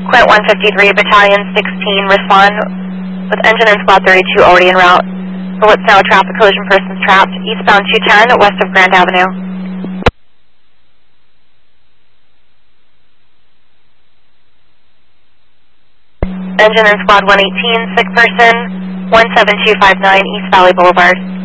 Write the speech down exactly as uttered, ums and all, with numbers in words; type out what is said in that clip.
Quint one fifty-three, Battalion sixteen, respond with engine and squad thirty-two already en route for what's now a traffic collision, persons trapped, eastbound two ten, west of Grand Avenue. Engine and squad one eighteen, sick person, one seven two five nine, East Valley Boulevard.